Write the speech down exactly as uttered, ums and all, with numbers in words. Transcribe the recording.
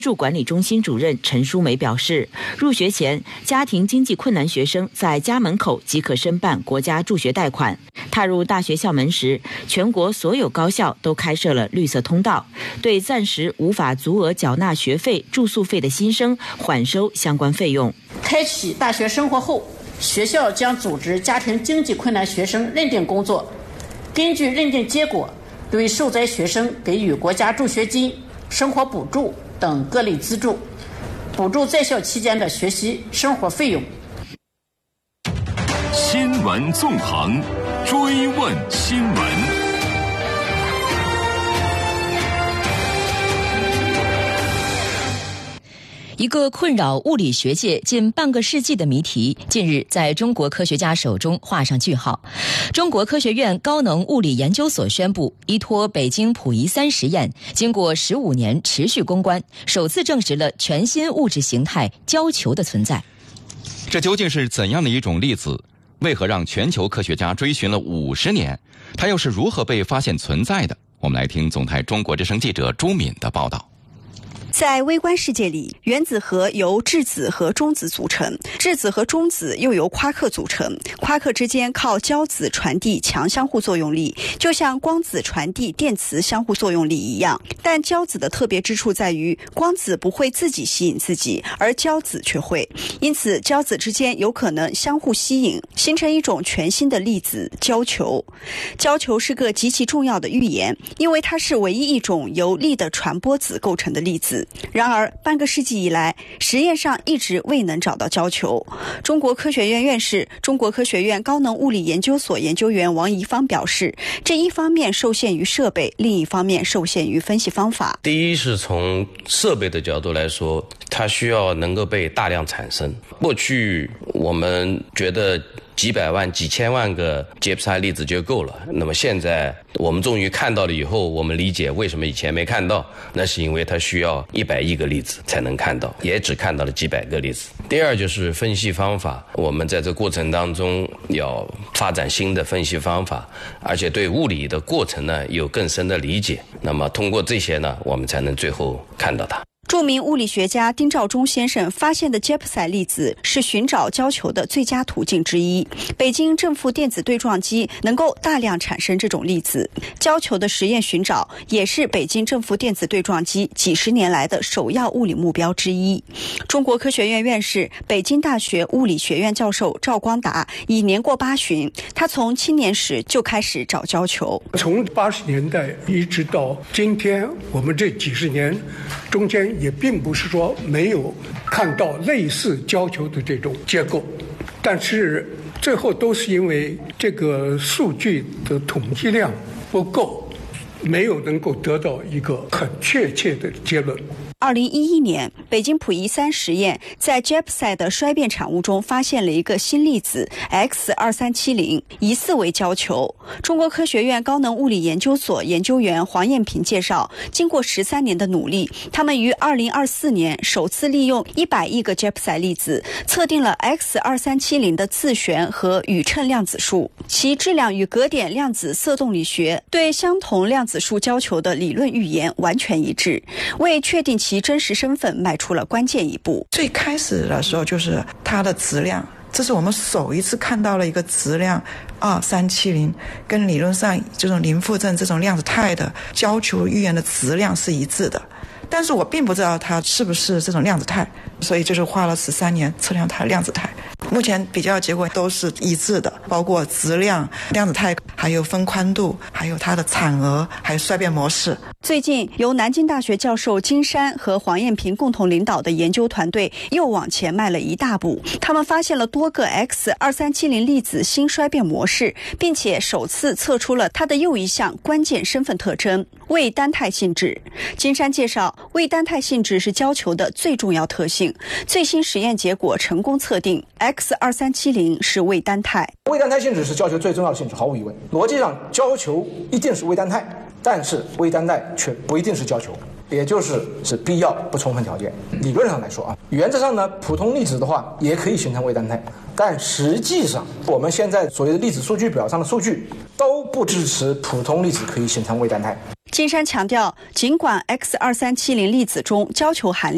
助管理中心主任陈淑梅表示，入学前家庭经济困难学生在家门口即可申办国家助学贷款。踏入大学校门时，全国所有高校都开设了绿色通道，对暂时无法足额缴纳学费、住宿费的新生缓收相关费用。 开启大学生活后，学校将组织家庭经济困难学生认定工作，根据认定结果，对受灾学生给予国家助学金、生活补助等各类资助，补助在校期间的学习生活费用。 新闻纵横，追问新闻。 一个困扰物理学界近半个世纪的谜题，近日在中国科学家手中画上句号。中国科学院高能物理研究所宣布，依托北京溥仪三实验，经过十五年持续攻关，首次证实了全新物质形态胶球的存在。 这究竟是怎样的一种粒子？为何让全球科学家追寻了五十年？它又是如何被发现存在的？我们来听总台中国之声记者朱敏的报道。 在微观世界里，原子核由质子和中子组成，质子和中子又由夸克组成，夸克之间靠胶子传递强相互作用力，就像光子传递电磁相互作用力一样。但胶子的特别之处在于，光子不会自己吸引自己，而胶子却会，因此胶子之间有可能相互吸引，形成一种全新的粒子——胶球。胶球是个极其重要的预言，因为它是唯一一种由力的传播子构成的粒子。然而半个世纪以来，实验上一直未能找到胶球。中国科学院院士、中国科学院高能物理研究所研究员王贻芳表示，这一方面受限于设备，另一方面受限于分析方法。 第一是从设备的角度来说，它需要能够被大量产生。过去我们觉得几百万、几千万个杰普赛粒子就够了。那么现在我们终于看到了以后，我们理解为什么以前没看到，那是因为它需要一百亿个粒子才能看到，也只看到了几百个粒子。第二就是分析方法，我们在这过程当中要发展新的分析方法，而且对物理的过程呢有更深的理解。那么通过这些呢，我们才能最后看到它。 著名物理学家丁肇中先生发现的杰普赛粒子是寻找胶球的最佳途径之一。北京正负电子对撞机能够大量产生这种粒子，胶球的实验寻找也是北京正负电子对撞机几十年来的首要物理目标之一。中国科学院院士、北京大学物理学院教授赵光达已年过八旬，他从青年时就开始找胶球。 从八十年代一直到今天，我们这几十年中间也并不是说没有看到类似胶球的这种结构，但是最后都是因为这个数据的统计量不够，没有能够得到一个很确切的结论。 二零一一年，北京溥仪三实验在杰普赛的衰变产物中发现了一个新粒子 X 二三七零， 疑似为胶球。中国科学院高能物理研究所研究员黄艳平介绍，经过十三年的努力，他们于二零二四年首次利用一百亿个杰普赛粒子测定了 X 二三七零 的自旋和宇称量子数，其质量与格点量子色动力学对相同量子数胶球的理论预言完全一致，为确定其其真实身份迈出了关键一步。 最开始的时候就是它的质量，这是我们首一次看到了一个质量二三七零，跟理论上这种林富正这种量子态的胶球预言的质量是一致的。但是我并不知道它是不是这种量子态，所以就是花了十三年测量它的量子态。目前比较结果都是一致的，包括质量、量子态，还有分宽度，还有它的产额，还有衰变模式。 最近由南京大学教授金山和黄艳平共同领导的研究团队又往前迈了一大步，他们发现了多个 X 二三七零 粒子新衰变模式，并且首次测出了它的又一项关键身份特征——位单态性质。金山介绍，位单态性质是胶球的最重要特性，最新实验结果成功测定 X 二三七零 是位单态。 位单态性质是胶球最重要的性质，毫无疑问。逻辑上，胶球一定是位单态，但是位单态却不一定是胶球，也就是是必要不充分条件。理论上来说啊，原则上呢，普通粒子的话也可以形成位单态，但实际上我们现在所谓的粒子数据表上的数据都不支持普通粒子可以形成位单态。 金山强调，尽管 X 二三七零 粒子中胶球含量